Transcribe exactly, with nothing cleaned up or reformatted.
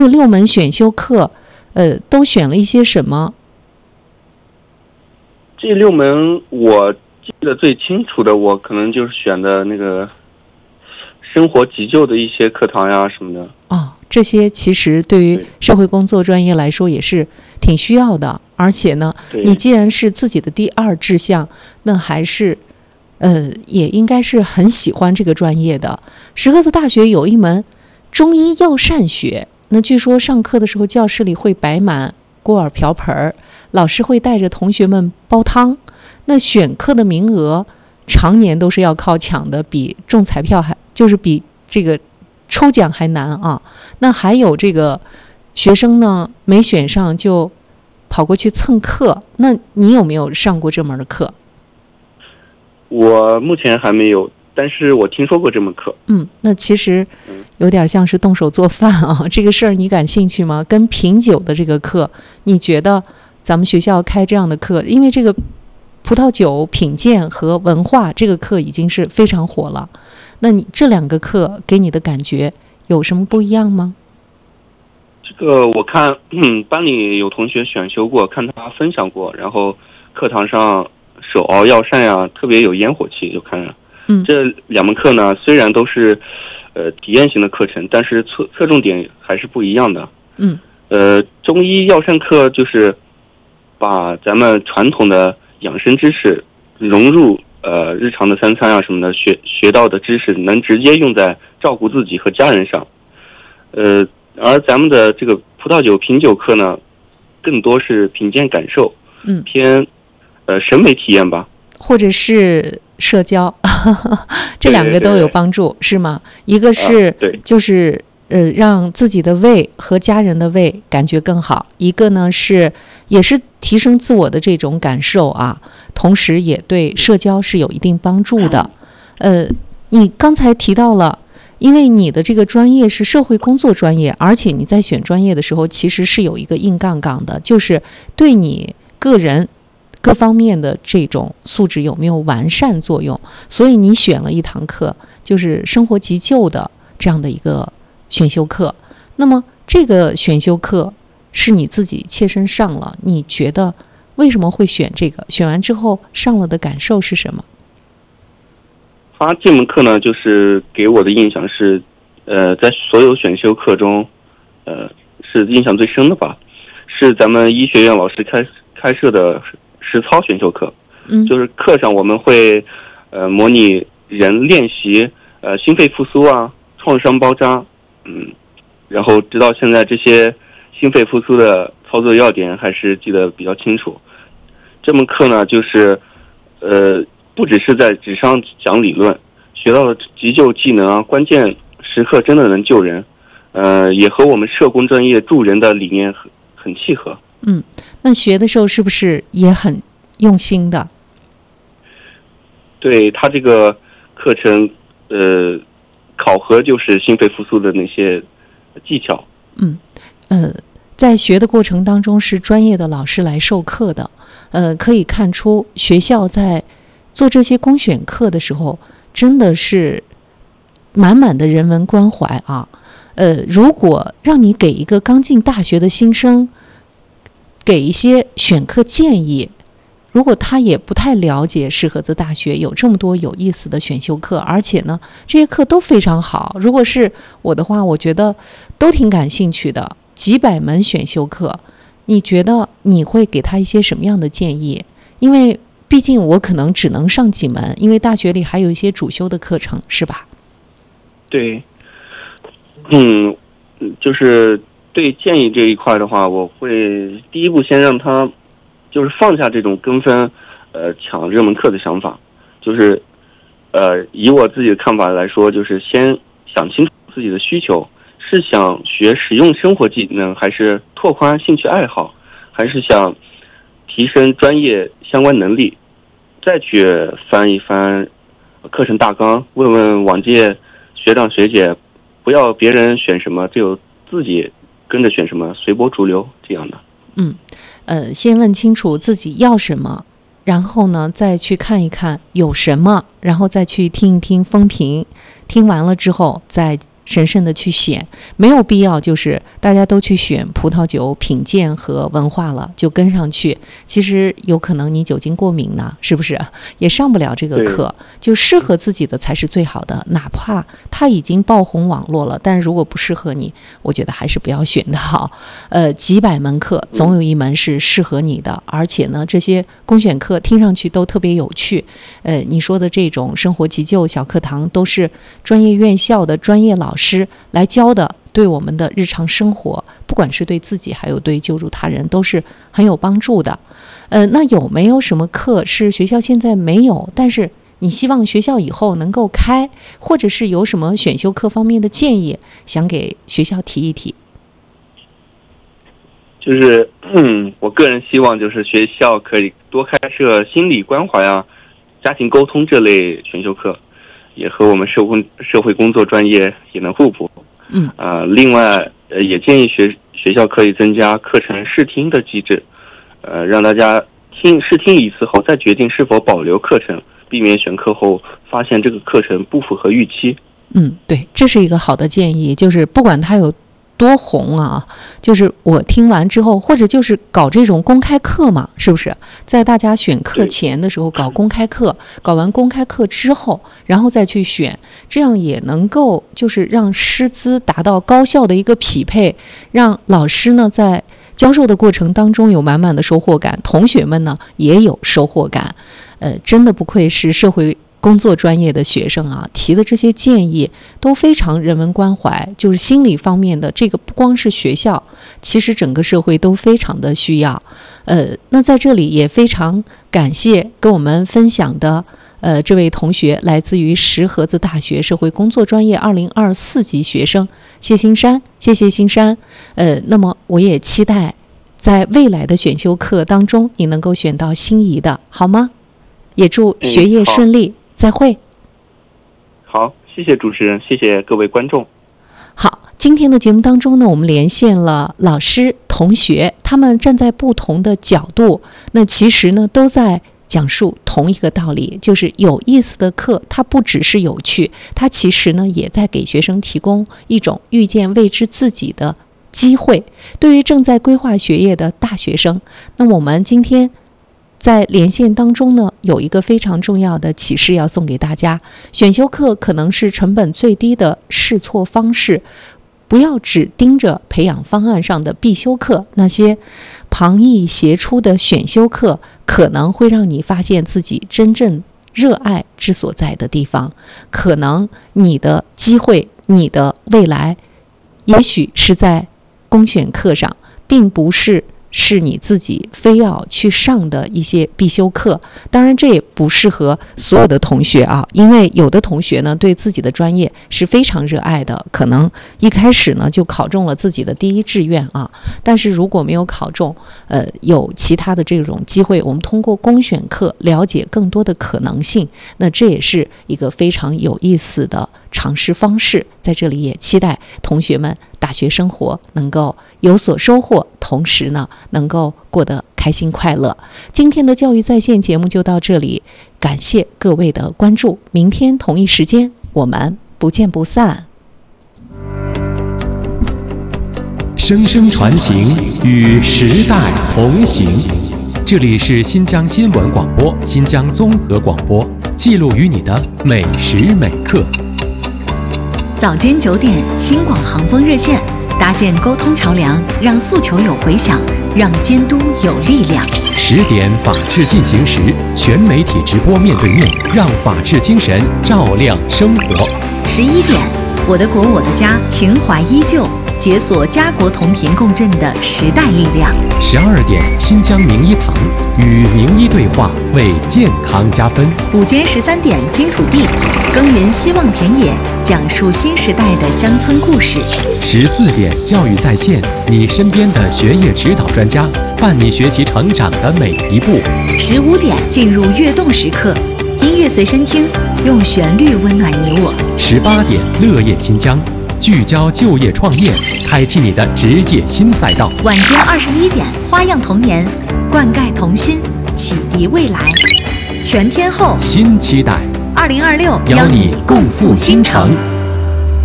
这六门选修课，呃，都选了一些什么？ 这六门我记得最清楚的，我可能就是选的那个生活急救的一些课堂呀什么的。 哦，这些其实对于社会工作专业来说也是挺需要的。而且呢，你既然是自己的第二志向，那还是呃，也应该是很喜欢这个专业的。石河子大学有一门中医药膳学，那据说上课的时候教室里会摆满锅碗瓢盆，老师会带着同学们煲汤。那选课的名额常年都是要靠抢的，比中彩票还就是比这个抽奖还难啊。那还有这个学生呢，没选上就跑过去蹭课，那你有没有上过这门的课？ 我目前还没有，但是我听说过这门课。 嗯，那其实有点像是动手做饭啊。这个事儿你感兴趣吗？跟品酒的这个课，你觉得咱们学校开这样的课，因为这个葡萄酒品鉴和文化这个课已经是非常火了，那你这两个课给你的感觉有什么不一样吗？ 这个我看，嗯，班里有同学选修过，看他分享过，然后课堂上手熬药膳呀，特别有烟火气，就看着。 嗯， 这两门课呢，虽然都是呃体验型的课程，但是侧侧重点还是不一样的。 嗯， 呃，中医药膳课就是把咱们传统的养生知识融入呃日常的三餐啊什么的，学学到的知识能直接用在照顾自己和家人上。呃，而咱们的这个葡萄酒品酒课呢，更多是品鉴感受， 嗯， 偏呃审美体验吧， 或者是社交，这两个都有帮助，是吗？一个是、 啊、对， 就是呃让自己的胃和家人的胃感觉更好，一个呢是也是提升自我的这种感受啊，同时也对社交是有一定帮助的。呃，你刚才提到了，因为你的这个专业是社会工作专业，而且你在选专业的时候其实是有一个硬杠杠的，就是对你个人各方面的这种素质有没有完善作用，所以你选了一堂课，就是生活急救的这样的一个选修课。那么这个选修课是你自己切身上了，你觉得为什么会选这个？选完之后上了的感受是什么？ 他这门课呢，就是给我的印象是，呃，在所有选修课中，呃，是印象最深的吧。是咱们医学院老师开开设的实操选修课。 嗯， 就是课上我们会，呃，模拟人练习，呃，心肺复苏啊，创伤包扎，嗯，然后直到现在这些心肺复苏的操作要点还是记得比较清楚。这门课呢，就是，呃。不只是在纸上讲理论，学到的急救技能啊，关键时刻真的能救人，呃，也和我们社工专业助人的理念很很契合。 嗯，那学的时候是不是也很用心的？ 对，他这个课程，呃，考核就是心肺复苏的那些技巧。 嗯，呃，在学的过程当中是专业的老师来授课的，呃，可以看出学校在做这些公选课的时候，真的是满满的人文关怀啊！呃，如果让你给一个刚进大学的新生，给一些选课建议，如果他也不太了解石河子大学有这么多有意思的选修课，而且呢，这些课都非常好。如果是我的话，我觉得都挺感兴趣的。几百门选修课，你觉得你会给他一些什么样的建议？因为毕竟我可能只能上几门，因为大学里还有一些主修的课程，是吧？ 对，嗯，就是对建议这一块的话，我会第一步先让他就是放下这种跟风，呃，抢热门课的想法，就是呃，以我自己的看法来说，就是先想清楚自己的需求，是想学实用生活技能，还是拓宽兴趣爱好，还是想提升专业相关能力。再去翻一翻课程大纲，问问往届学长学姐，不要别人选什么，只有自己跟着选什么，随波逐流这样的。 嗯，呃，先问清楚自己要什么，然后呢，再去看一看有什么，然后再去听一听风评，听完了之后，再审慎的去选，没有必要就是大家都去选葡萄酒品鉴和文化了，就跟上去。其实有可能你酒精过敏呢，是不是也上不了这个课？就适合自己的才是最好的，哪怕它已经爆红网络了，但如果不适合你，我觉得还是不要选的好。呃，几百门课总有一门是适合你的，而且呢，这些公选课听上去都特别有趣。呃，你说的这种生活急救小课堂，都是专业院校的专业老师来教的，对我们的日常生活，不管是对自己还有对救助他人，都是很有帮助的。呃，那有没有什么课是学校现在没有，但是你希望学校以后能够开，或者是有什么选修课方面的建议，想给学校提一提？ 就是嗯，我个人希望就是学校可以多开设心理关怀啊、家庭沟通这类选修课，也和我们社会社会工作专业也能互补。 嗯啊、呃，另外呃，也建议学学校可以增加课程试听的机制，呃，让大家听试听一次后再决定是否保留课程，避免选课后发现这个课程不符合预期。 嗯，对，这是一个好的建议，就是不管它有多红啊，就是我听完之后，或者就是搞这种公开课嘛，是不是在大家选课前的时候搞公开课，搞完公开课之后然后再去选，这样也能够就是让师资达到高效的一个匹配，让老师呢在教授的过程当中有满满的收获感，同学们呢也有收获感。呃，真的不愧是社会工作专业的学生啊，提的这些建议都非常人文关怀，就是心理方面的这个不光是学校，其实整个社会都非常的需要。呃，那在这里也非常感谢跟我们分享的呃这位同学，来自于石河子大学社会工作专业二零二四级学生谢新山，谢谢新山。呃，那么我也期待在未来的选修课当中，你能够选到心仪的，好吗？也祝学业顺利。嗯，再会。 好，谢谢主持人，谢谢各位观众。 好，今天的节目当中呢，我们连线了老师、同学，他们站在不同的角度，那其实呢都在讲述同一个道理，就是有意思的课，它不只是有趣，它其实呢也在给学生提供一种遇见未知自己的机会。对于正在规划学业的大学生，那我们今天在连线当中呢，有一个非常重要的启示要送给大家，选修课可能是成本最低的试错方式，不要只盯着培养方案上的必修课，那些旁逸斜出的选修课可能会让你发现自己真正热爱之所在的地方，可能你的机会，你的未来也许是在公选课上，并不是是你自己非要去上的一些必修课。当然这也不适合所有的同学啊，因为有的同学呢对自己的专业是非常热爱的，可能一开始呢就考中了自己的第一志愿啊，但是如果没有考中，呃，有其他的这种机会，我们通过公选课了解更多的可能性，那这也是一个非常有意思的尝试方式。在这里也期待同学们大学生活能够有所收获，同时呢能够过得开心快乐。今天的教育在线节目就到这里，感谢各位的关注，明天同一时间我们不见不散。 声声传情，与时代同行。这里是新疆新闻广播、新疆综合广播，记录于你的每时每刻。 早间九点，新广航风热线搭建沟通桥梁，让诉求有回响，让监督有力量。 十点，法治进行时，全媒体直播面对面，让法治精神照亮生活。 十一点，我的国我的家，情怀依旧，解锁家国同频共振的时代力量。 十二点，新疆名医堂与名医对话，为健康加分。 午间十三点，金土地耕耘希望田野，讲述新时代的乡村故事。 十四点，教育在线，你身边的学业指导专家，伴你学习成长的每一步。 十五点，进入跃动时刻，音乐随身听，用旋律温暖你我。 十八点，乐业新疆，聚焦就业创业，开启你的职业新赛道。 晚间二十一点，花样童年，灌溉童心，启迪未来。全天候新期待， 二零二六邀你共赴新城。